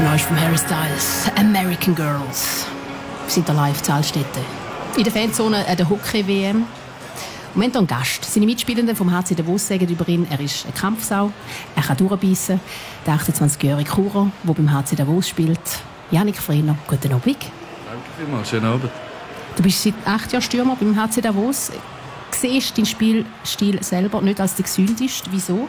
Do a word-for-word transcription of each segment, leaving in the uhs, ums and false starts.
Der Neueste von Harry Styles, American Girls. Wir sind hier live in Zahlstätten. In der Fanzone an der Hockey-W M. Und wir haben hier einen Gast. Seine Mitspielenden vom H C Davos sagen über ihn, er ist eine Kampfsau, er kann durchbeissen. Der achtundzwanzigjährige Churer, der beim H C Davos spielt. Yannick Frehner, guten Abend. Danke vielmals, schönen Abend. Du bist seit acht Jahren Stürmer beim H C Davos. Siehst du deinen Spielstil selber nicht als der gesündeste? Wieso?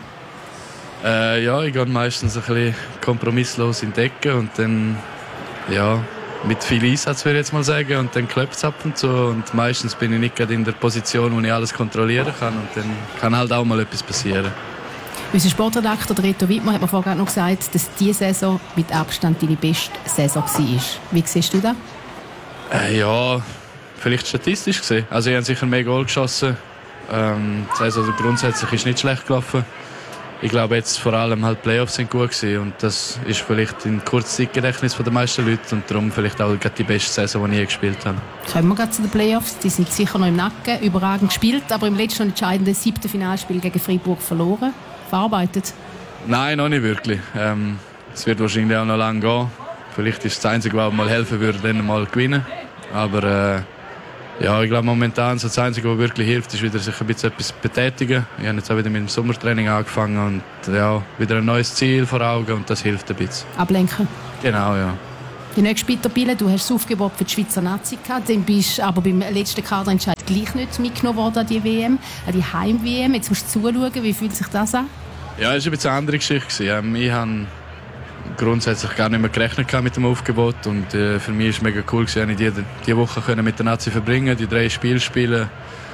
Äh, ja, ich gehe meistens ein bisschen kompromisslos in die Ecke und dann, ja, mit viel Einsatz würde ich jetzt mal sagen, und dann klappt es ab und zu und meistens bin ich nicht gerade in der Position, wo ich alles kontrollieren kann und dann kann halt auch mal etwas passieren. Unser Sportredakteur Reto Wittmann hat mir vorhin noch gesagt, dass diese Saison mit Abstand deine beste Saison war. Wie siehst du das? Äh, ja, vielleicht statistisch gesehen. Also ich habe sicher mehr Goal geschossen. Ähm, die Saison grundsätzlich ist nicht schlecht gelaufen. Ich glaube jetzt vor allem halt Playoffs sind gut gewesen und das ist vielleicht im Kurzzeitgedächtnis der meisten Leute und darum vielleicht auch gerade die beste Saison, die ich je gespielt habe. Kommen wir gerade zu den Playoffs. Die sind sicher noch im Nacken, überragend gespielt, aber im letzten entscheidenden siebten Finalspiel gegen Freiburg verloren. Verarbeitet? Nein, noch nicht wirklich. Ähm, es wird wahrscheinlich auch noch lange gehen. Vielleicht ist das Einzige, was mal helfen würde, dann mal gewinnen. Aber äh, ja, ich glaube momentan so das Einzige, was wirklich hilft, ist wieder sich ein bisschen etwas betätigen. Ich habe jetzt auch wieder mit dem Sommertraining angefangen und ja, wieder ein neues Ziel vor Augen und das hilft ein bisschen. Ablenken? Genau, ja. Die nächste Bitterpille, du hast das Aufgebot für die Schweizer Nazi gehabt, dann bist aber beim letzten Kaderentscheid gleich nicht mitgenommen worden an die W M, an die Heim-W M. Jetzt musst du zuschauen, wie fühlt sich das an? Ja, es war ein bisschen eine andere Geschichte. Ähm, ich habe grundsätzlich gar nicht mehr gerechnet mit dem Aufgebot und äh, für mich war es mega cool, dass ich diese, diese Woche mit der Nazi verbringen, die drei Spiele spielen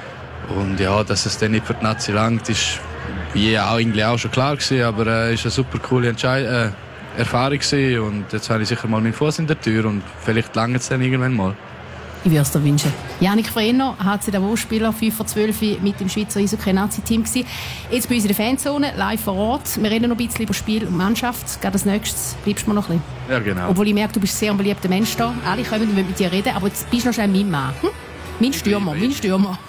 und ja, dass es dann nicht für die Nazi langt, ist wie auch eigentlich auch schon klar gewesen, aber es äh, ist eine super coole Entscheid äh, Erfahrung gewesen und jetzt habe ich sicher mal meinen Fuß in der Tür und vielleicht langt es dann irgendwann mal. Ich würde es dir wünschen. Yannick Frehner, H C Davos-Spieler, fünf vor zwölf mit dem Schweizer Eishockey-Nazi-Team gewesen. Jetzt bei uns in der Fanzone, live vor Ort. Wir reden noch ein bisschen über Spiel und Mannschaft. Gerade als nächstes bleibst du mir noch ein bisschen. Ja, genau. Obwohl ich merke, du bist sehr ein beliebter Mensch da. Alle kommen und wollen mit dir reden, aber jetzt bist du noch schnell mein Mann. Hm? Mein Stürmer, mein Stürmer.